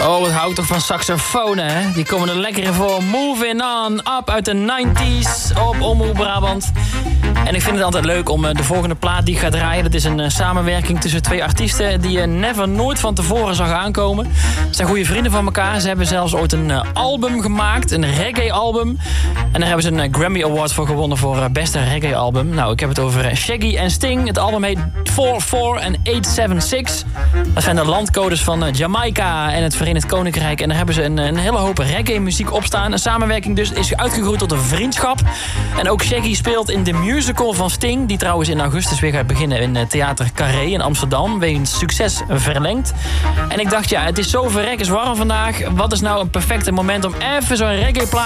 Oh, wat hou ik toch van saxofonen, hè? Die komen er lekker in voor. Moving On Up uit de 90s op Omroep Brabant. En ik vind het altijd leuk om de volgende plaat die ik ga draaien. Dat is een samenwerking tussen twee artiesten die je nooit van tevoren zag aankomen. Ze zijn goede vrienden van elkaar. Ze hebben zelfs ooit een album gemaakt, een reggae-album. En daar hebben ze een Grammy Award voor gewonnen voor beste reggae-album. Nou, ik heb het over Shaggy en Sting. Het album heet 44 en 876. Dat zijn de landcodes van Jamaica en het Verenigd Koninkrijk. En daar hebben ze een hele hoop reggae-muziek op staan. Een samenwerking dus is uitgegroeid tot een vriendschap. En ook Shaggy speelt in de musical van Sting, die trouwens in augustus weer gaat beginnen in Theater Carré in Amsterdam, wegens succes verlengd. En ik dacht, ja, het is zo verrekkers warm vandaag. Wat is nou een perfecte moment om even zo'n reggae-plaat